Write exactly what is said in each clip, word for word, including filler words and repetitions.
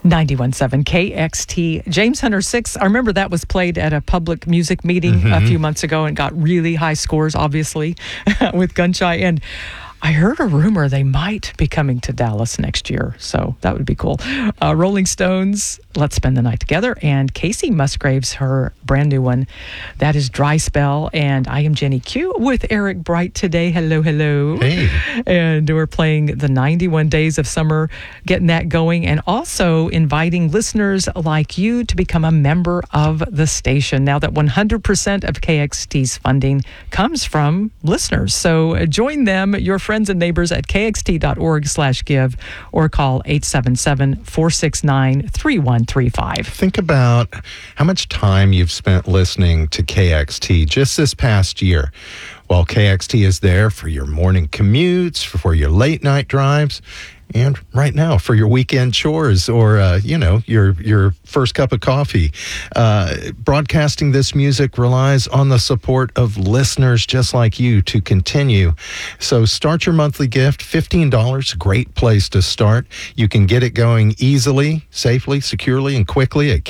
ninety-one point seven K X T. James Hunter six, I remember that was played at a public music meeting mm-hmm. a few months ago and got really high scores, obviously, with Gunshy. And I heard a rumor they might be coming to Dallas next year, so that would be cool. Uh, Rolling Stones, Let's Spend the Night Together, and Casey Musgraves, her brand new one, that is Dry Spell. And I am Jenny Q with Eric Bright today. Hello, hello. Hey. And we're playing the ninety-one Days of Summer, getting that going, and also inviting listeners like you to become a member of the station. Now that one hundred percent of K X T's funding comes from listeners, so join them, your friends and neighbors, at kxt.org slash give or call eight seven seven, four six nine, three one three five. Think about how much time you've spent listening to K X T just this past year. While K X T is there for your morning commutes, for your late night drives, and right now for your weekend chores or, uh, you know, your your first cup of coffee. Uh, broadcasting this music relies on the support of listeners just like you to continue. So start your monthly gift, fifteen dollars, great place to start. You can get it going easily, safely, securely, and quickly at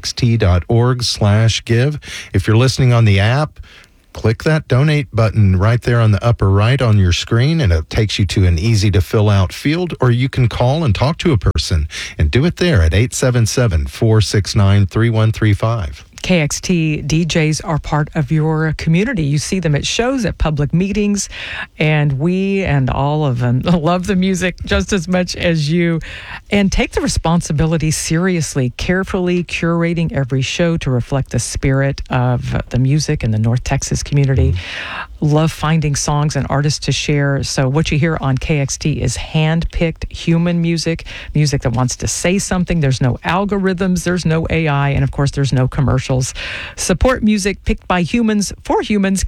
kxt.org slash give. If you're listening on the app, click that donate button right there on the upper right on your screen, and it takes you to an easy to fill out field, or you can call and talk to a person and do it there at eight seven seven, four six nine, three one three five. K X T D Js are part of your community. You see them at shows, at public meetings, and we and all of them love the music just as much as you, and take the responsibility seriously, carefully curating every show to reflect the spirit of the music in the North Texas community. Mm-hmm. Love finding songs and artists to share. So what you hear on K X T is hand-picked human music, music that wants to say something. There's no algorithms, there's no A I, and of course there's no commercials. Support music picked by humans for humans,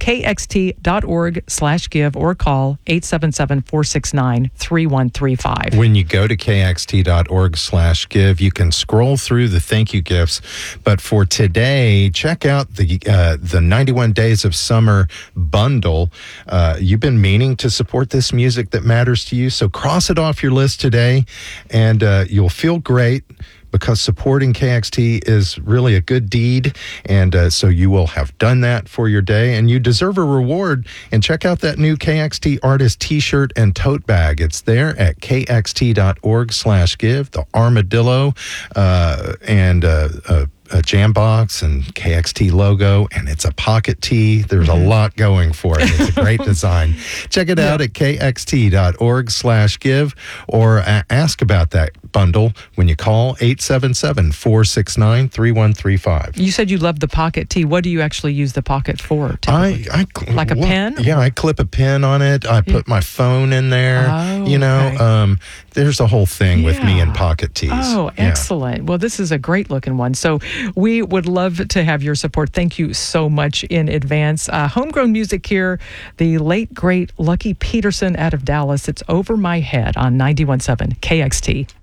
kxt.org slash give or call eight seven seven, four six nine, three one three five. When you go to kxt.org slash give, you can scroll through the thank you gifts. But for today, check out the uh, the ninety-one Days of Summer bundle. Uh, you've been meaning to support this music that matters to you, so cross it off your list today, and uh, you'll feel great, because supporting K X T is really a good deed, and uh, so you will have done that for your day, and you deserve a reward. And check out that new K X T Artist t-shirt and tote bag. It's there at kxt.org slash give, the armadillo uh, and uh, uh, a jam box and K X T logo, and it's a pocket tee. There's mm-hmm. a lot going for it. It's a great design. Check it yeah. out at kxt.org slash give, or uh, ask about that bundle when you call eight seven seven, four six nine, three one three five. You said you love the pocket tee. What do you actually use the pocket for? I, I like a well, pen? Yeah, I clip a pen on it. I put my phone in there. Oh, you know, okay. um, there's a whole thing yeah. with me and pocket tees. Oh, yeah. excellent. Well, this is a great looking one. So we would love to have your support. Thank you so much in advance. Uh, homegrown music here. The late, great Lucky Peterson out of Dallas. It's Over My Head on ninety-one point seven K X T.